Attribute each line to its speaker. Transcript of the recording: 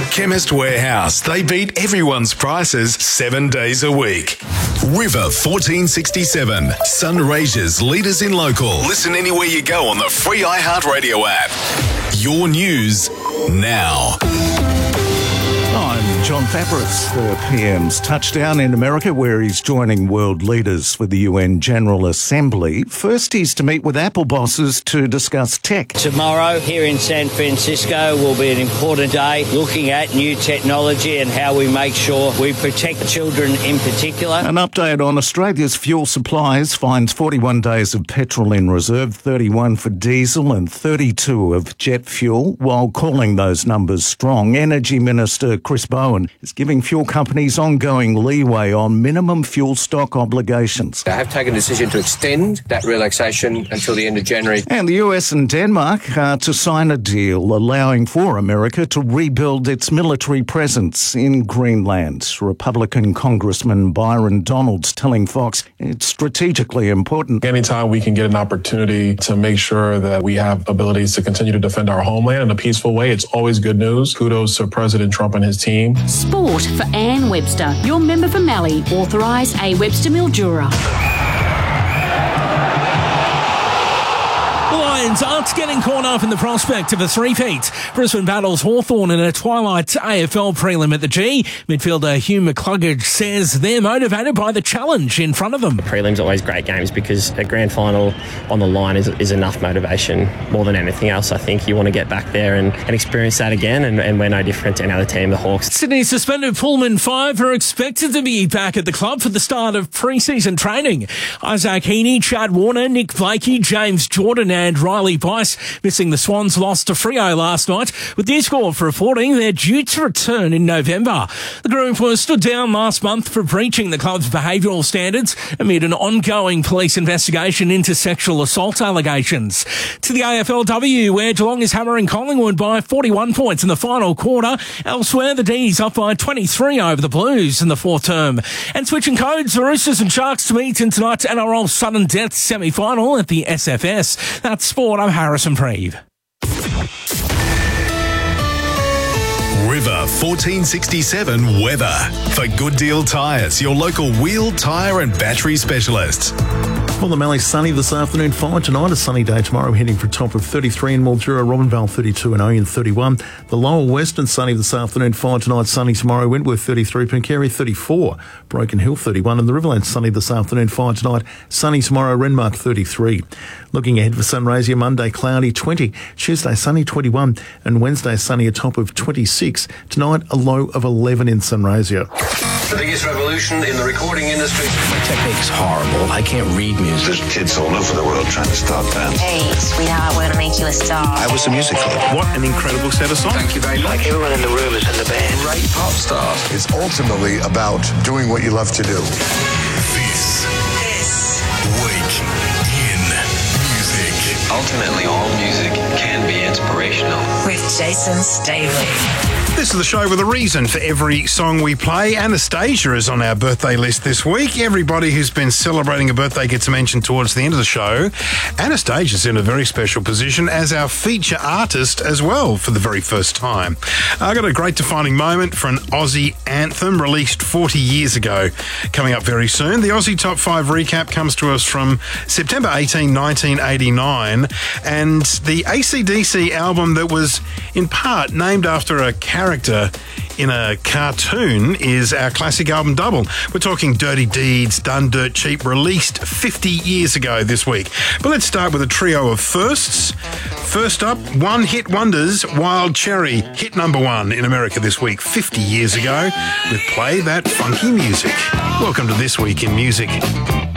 Speaker 1: Chemist Warehouse. They beat everyone's prices 7 days a week. River 1467. Sunraysia's leaders in local. Listen anywhere you go on the free iHeartRadio app. Your news now.
Speaker 2: I'm John Fabris. The PM's touchdown in America, where he's joining world leaders for the UN General Assembly. First, he's to meet with Apple bosses to discuss tech.
Speaker 3: Tomorrow here in San Francisco will be an important day looking at new technology and how we make sure we protect children in particular.
Speaker 2: An update on Australia's fuel supplies finds 41 days of petrol in reserve, 31 for diesel and 32 of jet fuel. While calling those numbers strong, Energy Minister Chris Bowen is giving fuel companies ongoing leeway on minimum fuel stock obligations.
Speaker 4: They have taken a decision to extend that relaxation until the end of January.
Speaker 2: And the US and Denmark are to sign a deal allowing for America to rebuild its military presence in Greenland. Republican Congressman Byron Donalds telling Fox it's strategically important.
Speaker 5: Anytime we can get an opportunity to make sure that we have abilities to continue to defend our homeland in a peaceful way, it's always good news. Kudos to President Trump and his team.
Speaker 6: Sport for Anne Webster, your member for Mallee, authorised A. Webster Mildura.
Speaker 7: Lions aren't getting caught up in the prospect of a three-peat. Brisbane battles Hawthorn in a twilight AFL prelim at the G. Midfielder Hugh McCluggage says they're motivated by the challenge in front of them.
Speaker 8: The prelim's always great games because a grand final on the line is enough motivation. More than anything else, I think you want to get back there and experience that again, and we're no different to any other team, the Hawks.
Speaker 7: Sydney suspended Pullman 5 are expected to be back at the club for the start of pre-season training. Isaac Heaney, Chad Warner, Nick Blakey, James Jordan and Riley Bice missing. The Swans lost to Freo last night. With News Corp reporting they're due to return in November. The group was stood down last month for breaching the club's behavioural standards amid an ongoing police investigation into sexual assault allegations. To the AFLW, where Geelong is hammering Collingwood by 41 points in the final quarter. Elsewhere, the D's up by 23 over the Blues in the fourth term. And switching codes, the Roosters and Sharks to meet in tonight's NRL Sudden Death semi-final at the SFS. That's sport. I'm Harrison Preeve.
Speaker 1: River 1467 weather. For Good Deal Tyres, your local wheel, tyre and battery specialists.
Speaker 9: Well, the Mallee sunny this afternoon, fine tonight. A sunny day tomorrow, heading for a top of 33 in Mildura, Robinvale 32 and Oyen 31. The lower western sunny this afternoon, fine tonight, sunny tomorrow, Wentworth 33, Pencarry 34, Broken Hill 31, and the Riverlands sunny this afternoon, fine tonight, sunny tomorrow, Renmark 33. Looking ahead for Sunraysia, Monday cloudy 20, Tuesday sunny 21, and Wednesday sunny a top of 26. Tonight a low of 11 in Sunraysia.
Speaker 10: The biggest revolution in the recording industry.
Speaker 11: My technique's horrible. I can't read music.
Speaker 10: There's kids all over the world trying to start bands.
Speaker 12: Hey, sweetheart, we're going to make you a star.
Speaker 11: I was a music club.
Speaker 10: What an incredible set of songs. Thank you very much.
Speaker 12: Like everyone in the room is in the band.
Speaker 10: Great pop stars.
Speaker 13: It's ultimately about doing what you love to do.
Speaker 1: This week in music.
Speaker 14: Ultimately, all music can be inspirational.
Speaker 12: With Jason Staley.
Speaker 15: This is the show with a reason for every song we play. Anastasia is on our birthday list this week. Everybody who's been celebrating a birthday gets mentioned towards the end of the show. Anastasia's in a very special position as our feature artist as well for the very first time. I got a great defining moment for an Aussie anthem released 40 years ago coming up very soon. The Aussie Top 5 recap comes to us from September 18, 1989, and the AC/DC album that was in part named after a character in a cartoon is our classic album double. We're talking Dirty Deeds, Done Dirt Cheap, released 50 years ago this week. But let's start with a trio of firsts. First up, One Hit Wonders, Wild Cherry, hit number 1 in America this week, 50 years ago, with Play That Funky Music. Welcome to This Week in Music.